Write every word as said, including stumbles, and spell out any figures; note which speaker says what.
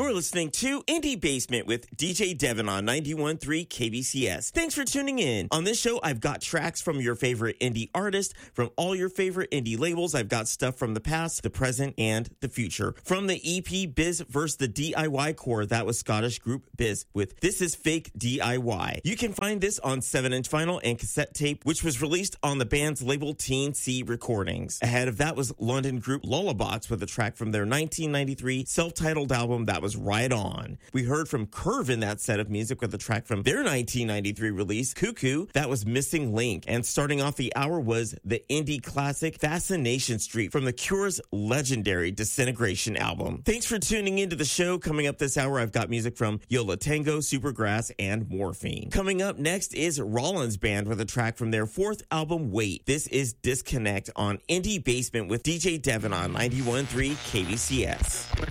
Speaker 1: You're listening to Indie Basement with D J Devin on ninety-one point three K B C S. Thanks for tuning in. On this show, I've got tracks from your favorite indie artists, from all your favorite indie labels. I've got stuff from the past, the present, and the future. From the E P Biz versus the D I Y Core, that was Scottish group Biz with This Is Fake D I Y. You can find this on seven inch vinyl and cassette tape, which was released on the band's label Teen C Recordings. Ahead of that was London group Lullabox with a track from their nineteen ninety-three self-titled album that was Right On. We heard from Curve in that set of music with a track from their nineteen ninety-three release, Cuckoo, that was Missing Link. And starting off the hour was the indie classic Fascination Street from The Cure's legendary Disintegration album. Thanks for tuning into the show. Coming up this hour, I've got music from Yo La Tengo, Supergrass, and Morphine. Coming up next is Rollins Band with a track from their fourth album, Wait. This is Disconnect on Indie Basement with D J Devin on ninety-one point three K B C S.